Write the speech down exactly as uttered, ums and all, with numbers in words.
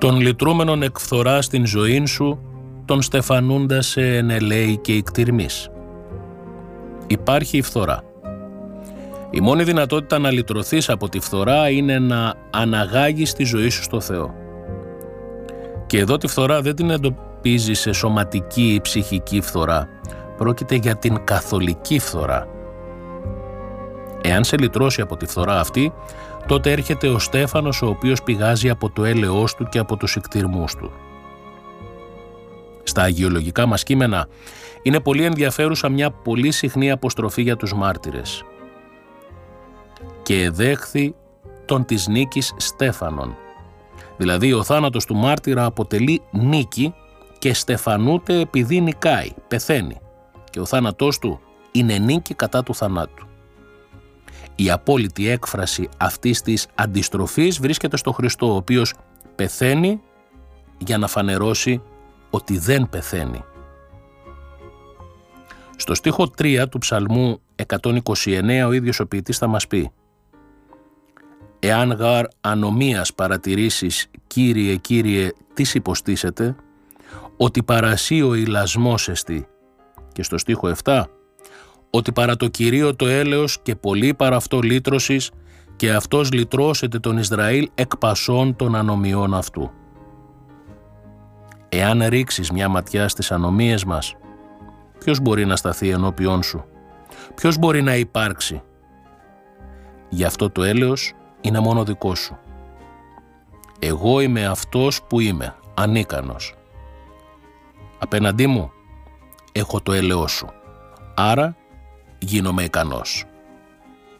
Τον λυτρούμενον εκφθορά στην ζωήν σου, τον στεφανούντα σε ενελέη και ικτυρμής. Υπάρχει η φθορά. Η μόνη δυνατότητα να λυτρωθείς από τη φθορά είναι να αναγάγεις τη ζωή σου στο Θεό. Και εδώ τη φθορά δεν την εντοπίζει σε σωματική ή ψυχική φθορά. Πρόκειται για την καθολική φθορά. Εάν σε λυτρώσει από τη φθορά αυτή, τότε έρχεται ο Στέφανος, ο οποίος πηγάζει από το έλεος του και από τους ικτυρμούς του. Στα αγιολογικά μας κείμενα είναι πολύ ενδιαφέρουσα μια πολύ συχνή αποστροφή για τους μάρτυρες. «Και εδέχθη τον της νίκης Στέφανον». Δηλαδή ο θάνατος του μάρτυρα αποτελεί νίκη και στεφανούται επειδή νικάει, πεθαίνει. Και ο θάνατός του είναι νίκη κατά του θανάτου. Η απόλυτη έκφραση αυτής της αντιστροφής βρίσκεται στο Χριστό, ο οποίος πεθαίνει για να φανερώσει ότι δεν πεθαίνει. Στο στίχο τρία του ψαλμού εκατόν είκοσι εννέα ο ίδιος ο ποιητής θα μας πει: «Εάν γάρ ανομίας παρατηρήσεις, Κύριε, Κύριε, τις υποστήσετε, ότι παρασύ ο ηλασμός εστι». Και στο στίχο επτά: «Ότι παρά το Κυρίο το έλεος και πολύ παρά αυτό λύτρωσης, και αυτός λυτρώσεται τον Ισραήλ εκ πασών των ανομιών αυτού». Εάν ρίξεις μια ματιά στις ανομίες μας, ποιος μπορεί να σταθεί ενώπιόν σου? Ποιος μπορεί να υπάρξει? Γι' αυτό το έλεος είναι μόνο δικό σου. Εγώ είμαι αυτός που είμαι, ανίκανος. Απέναντί μου έχω το έλεος σου, άρα γίνομαι ικανός.